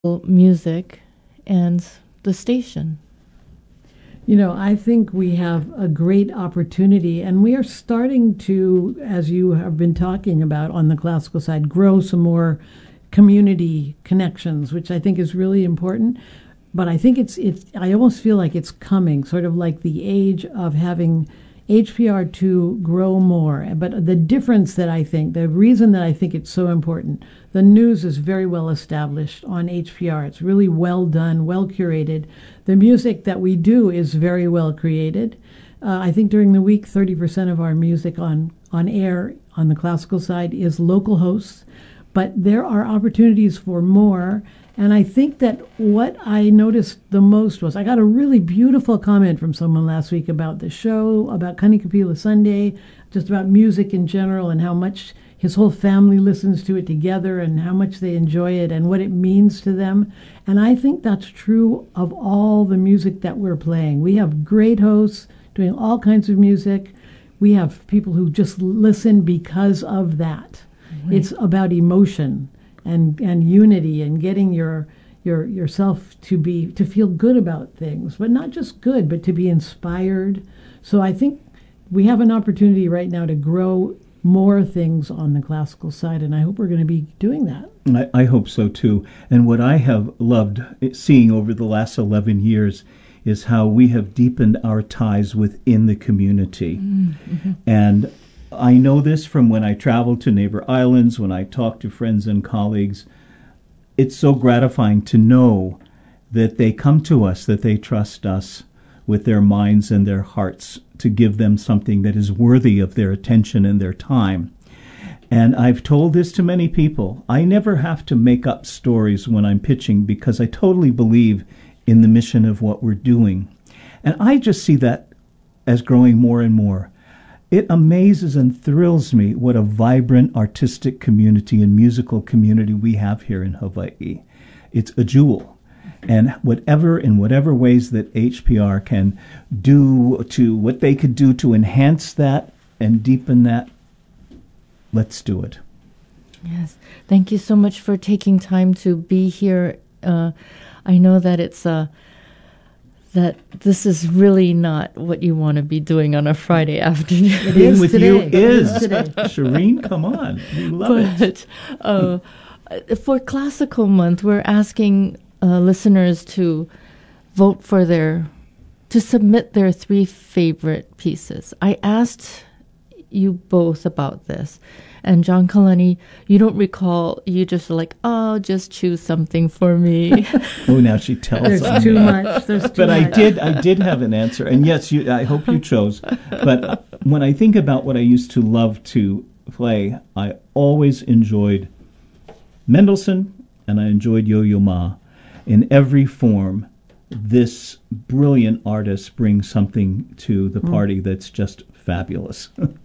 music and the station. I think we have a great opportunity, and we are starting to, as you have been talking about on the classical side, grow some more community connections, which I think is really important. But I think I almost feel like it's coming, sort of like the age of having HPR2 grow more. But the difference that the reason that I think it's so important, the news is very well established on HPR. It's really well done, well curated. The music that we do is very well created. I think during the week, 30% of our music on air on the classical side is local hosts. But there are opportunities for more. And I think that what I noticed the most was I got a really beautiful comment from someone last week about the show, about Kanikapila Sunday, just about music in general and how much his whole family listens to it together and how much they enjoy it and what it means to them. And I think that's true of all the music that we're playing. We have great hosts doing all kinds of music. We have people who just listen because of that. Right. It's about emotion and unity and getting yourself to feel good about things, but not just good, but to be inspired. So I think we have an opportunity right now to grow more things on the classical side, and I hope we're going to be doing that. I hope so too. And what I have loved seeing over the last 11 years is how we have deepened our ties within the community. Mm-hmm. And I know this from when I travel to neighbor islands, when I talk to friends and colleagues. It's so gratifying to know that they come to us, that they trust us with their minds and their hearts to give them something that is worthy of their attention and their time. And I've told this to many people. I never have to make up stories when I'm pitching because I totally believe in the mission of what we're doing. And I just see that as growing more and more. It amazes and thrills me what a vibrant artistic community and musical community we have here in Hawaii. It's a jewel. And in whatever ways that HPR can do to what they could do to enhance that and deepen that, let's do it. Yes. Thank you so much for taking time to be here. I know that that this is really not what you want to be doing on a Friday afternoon. It is with today. You is. Shireen, come on. We love it. For Classical Month, we're asking listeners to vote to submit their 3 favorite pieces. I asked you both about this. And John Kalani, you don't recall, you just like, just choose something for me. Oh, now she tells us. There's too much. But I did have an answer. And yes, I hope you chose. But when I think about what I used to love to play, I always enjoyed Mendelssohn and I enjoyed Yo-Yo Ma. In every form, this brilliant artist brings something to the party that's just fabulous.